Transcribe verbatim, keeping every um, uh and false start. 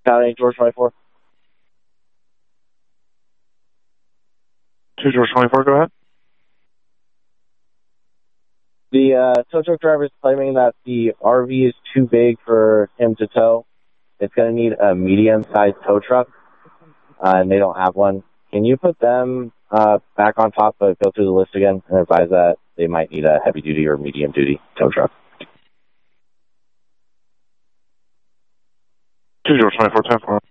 County, George twenty-four. two George twenty-four, go ahead. The uh, tow truck driver is claiming that the R V is too big for him to tow. It's going to need a medium-sized tow truck, uh, and they don't have one. Can you put them uh, back on top, but go through the list again and advise that they might need a heavy-duty or medium-duty tow truck? two George twenty-four, ten four.